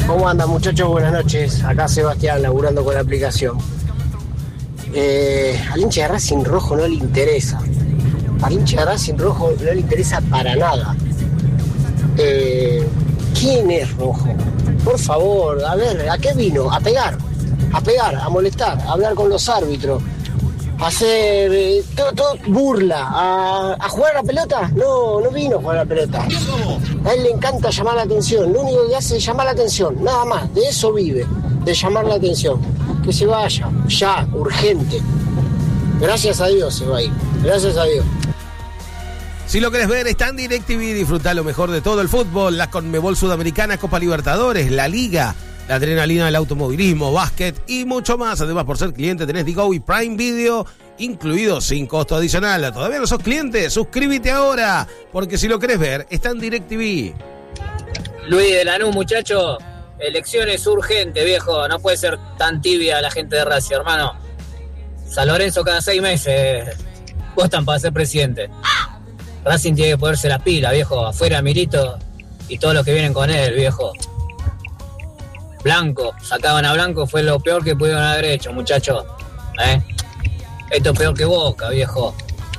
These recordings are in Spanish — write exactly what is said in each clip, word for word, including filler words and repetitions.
¿Cómo andan, muchachos? Buenas noches. Acá Sebastián, laburando con la aplicación. Eh, al hincha de Racing Rojo no le interesa. Al hincha de Racing Rojo no le interesa para nada. Eh, ¿Quién es Rojo? Por favor, a ver, ¿a qué vino? A pegar, a pegar, a molestar, a hablar con los árbitros, a hacer eh, todo, todo burla, a, a jugar a la pelota. No, no vino a jugar a la pelota. A él le encanta llamar la atención. Lo único que hace es llamar la atención, nada más. De eso vive, de llamar la atención. Que se vaya, ya, urgente. Gracias a Dios se va a ir, gracias a Dios. Si lo querés ver, está en DirecTV. Disfrutá lo mejor de todo el fútbol, la Conmebol Sudamericana, Copa Libertadores, la Liga, la adrenalina del automovilismo, básquet y mucho más. Además, por ser cliente tenés Digo y Prime Video incluido sin costo adicional. ¿Todavía no sos cliente? Suscríbete ahora, porque si lo querés ver, está en DirecTV. Luis de Lanús, muchacho, elecciones urgentes, viejo. No puede ser tan tibia la gente de Racing, hermano. San Lorenzo cada seis meses votan para ser presidente. Racing tiene que ponerse la pila, viejo. Afuera Milito y todos los que vienen con él, viejo. Blanco, sacaban a Blanco, fue lo peor que pudieron haber hecho, muchachos. ¿Eh? Esto es peor que Boca, viejo.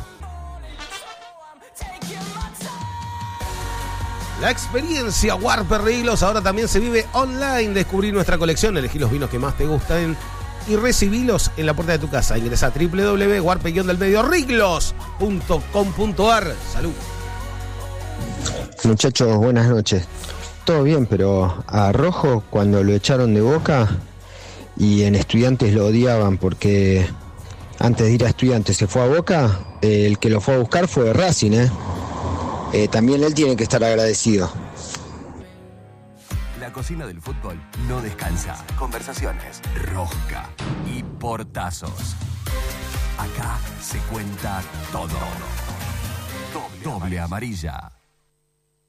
La experiencia Warper Riglos ahora también se vive online. Descubrí nuestra colección, elegí los vinos que más te gustan y recibilos en la puerta de tu casa. Ingresa a doble u doble u doble u punto warpe guion del medio riglos punto com punto ar. Salud. Muchachos, buenas noches. Todo bien, pero a Rojo cuando lo echaron de Boca y en Estudiantes lo odiaban porque antes de ir a Estudiantes se fue a Boca, eh, el que lo fue a buscar fue Racing, ¿eh? Eh, también él tiene que estar agradecido. La cocina del fútbol no descansa. Conversaciones, rosca y portazos. Acá se cuenta todo. Doble, Doble amarilla.